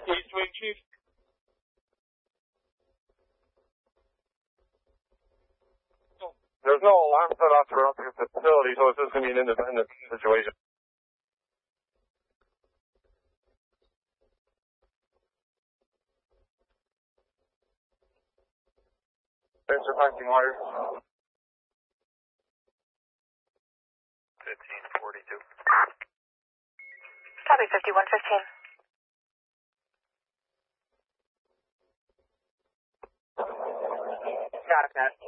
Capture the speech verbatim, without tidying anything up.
East Wing, Chief. There's no alarm set off throughout the facility, so it's just going to be an independent situation. Thanks for passing orders. fifteen forty-two. Copy, fifty-one fifteen. Got it, Pat.